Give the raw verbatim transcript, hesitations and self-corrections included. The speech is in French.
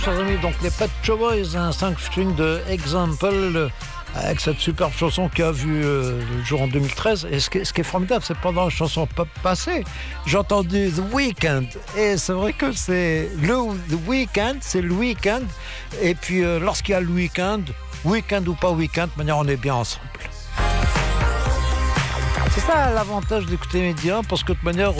Chers amis, donc les Pet Shop Boys, un cinq string de Example, avec cette superbe chanson qui a vu euh, le jour en deux mille treize. Et ce qui, est, ce qui est formidable, c'est pendant la chanson pop passée, j'ai entendu The Weeknd. Et c'est vrai que c'est le The Weeknd, c'est le week-end. Et puis euh, lorsqu'il y a le week-end, week-end ou pas week-end, de manière on est bien ensemble. C'est ça l'avantage d'écouter Média, parce que de toute manière